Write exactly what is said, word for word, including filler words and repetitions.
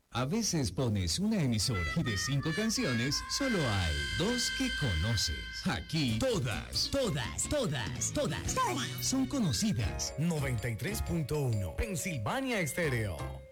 A veces pones una emisora y de cinco canciones, solo hay dos que conoces. Aquí, todas, todas, todas, todas, todas son conocidas. noventa y tres punto uno Pensilvania Estéreo.